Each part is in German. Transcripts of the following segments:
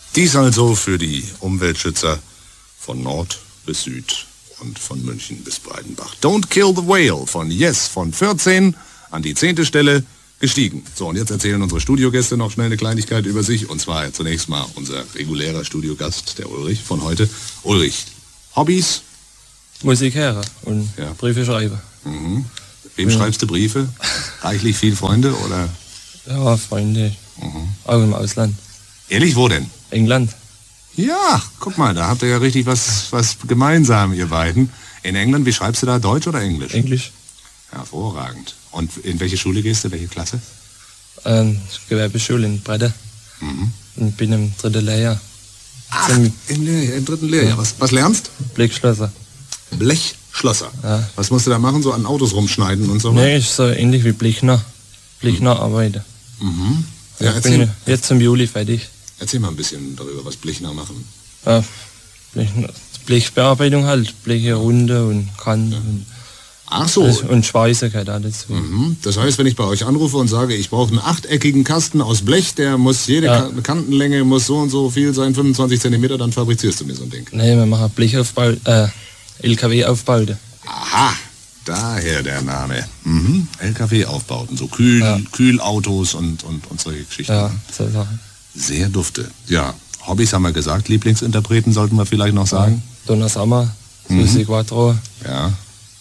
Dies also für die Umweltschützer von Nord bis Süd und von München bis Breidenbach. Don't Kill the Whale von Yes von 14 an die 10. Stelle gestiegen. So, und jetzt erzählen unsere Studiogäste noch schnell eine Kleinigkeit über sich. Und zwar zunächst mal unser regulärer Studiogast, der Ulrich von heute. Ulrich, Hobbys? Musik hören und Briefe schreiben. Mhm. Wem schreibst du Briefe? Reichlich viele Freunde, oder? Ja, Freunde. Auch im Ausland. Ehrlich, wo denn? England. Ja, guck mal, da habt ihr ja richtig was gemeinsam, ihr beiden. In England, wie schreibst du da, Deutsch oder Englisch? Englisch. Hervorragend. Und in welche Schule gehst du, welche Klasse? Gewerbeschule in Breda. Und bin im 3. Lehrjahr. Ach, im 3. Lehrjahr. Ja. Was lernst? Blechschlosser. Blechschlosser? Ja. Was musst du da machen, so an Autos rumschneiden und so? Nee, ist so ähnlich wie Blechner. Blechner arbeiten. Ja, ich bin jetzt im Juli fertig. Erzähl mal ein bisschen darüber, was Blechner machen. Ja, Blechbearbeitung halt. Bleche runde und Kanten. Ja. Ach so. Und Schweiße gehört da dazu. Das heißt, wenn ich bei euch anrufe und sage, ich brauche einen 8-eckigen Kasten aus Blech, der muss, jede Kantenlänge muss so und so viel sein, 25 cm, dann fabrizierst du mir so ein Ding. Nee, wir machen Blechaufbau, LKW-Aufbauten. Aha, daher der Name. LKW-Aufbauten, so Kühlautos und solche Geschichten. Ja, so Sachen. Sehr dufte. Ja, Hobbys haben wir gesagt, Lieblingsinterpreten sollten wir vielleicht noch sagen. Donna Summer, Susi Quattro. Ja.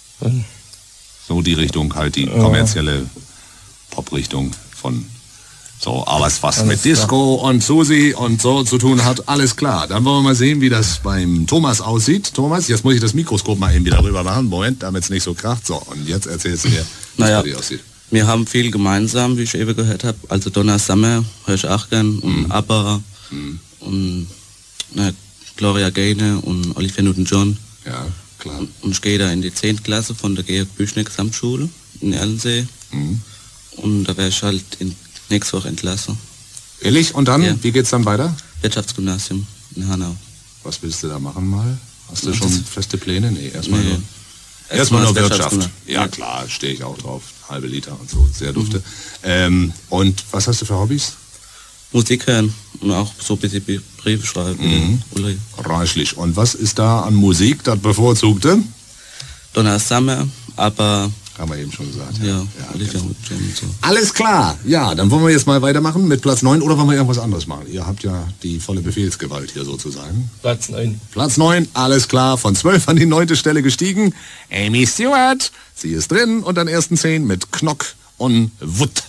So die Richtung, halt die kommerzielle Pop-Richtung von so, alles was mit Disco und Susi und so zu tun hat, alles klar. Dann wollen wir mal sehen, wie das beim Thomas aussieht. Thomas, jetzt muss ich das Mikroskop mal eben wieder rüber machen. Moment, damit es nicht so kracht. So, und jetzt erzählst du mir, wie es bei dir aussieht. Wir haben viel gemeinsam, wie ich eben gehört habe. Also Donna Summer höre ich auch gern und ABBA und Gloria Gaynor und Olivia Newton-John. Ja, klar. Und ich gehe da in die 10. Klasse von der Georg Büchner Gesamtschule in Erlensee. Und da werde ich halt nächste Woche entlassen. Ehrlich? Und dann? Ja. Wie geht's dann weiter? Wirtschaftsgymnasium in Hanau. Was willst du da machen mal? Hast du schon feste Pläne? Nee, erstmal nur Wirtschaft. Ja klar, stehe ich auch drauf. Halbe Liter und so, sehr dufte. Und was hast du für Hobbys? Musik hören und auch so ein bisschen Briefe schreiben. Reichlich. Und was ist da an Musik das bevorzugte? Donna Summer, aber... Haben wir eben schon gesagt. Ja, so. Alles klar. Ja, dann wollen wir jetzt mal weitermachen mit Platz 9 oder wollen wir irgendwas anderes machen? Ihr habt ja die volle Befehlsgewalt hier sozusagen. Platz 9. Platz 9, alles klar. Von 12 an die 9. Stelle gestiegen. Amy Stewart, sie ist drin und an ersten 10 mit Knock und Wood.